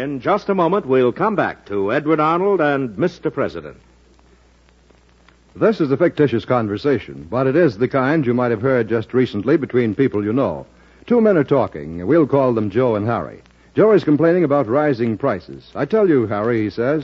In just a moment, we'll come back to Edward Arnold and Mr. President. This is a fictitious conversation, but it is the kind you might have heard just recently between people you know. Two men are talking. We'll call them Joe and Harry. Joe is complaining about rising prices. I tell you, Harry, he says,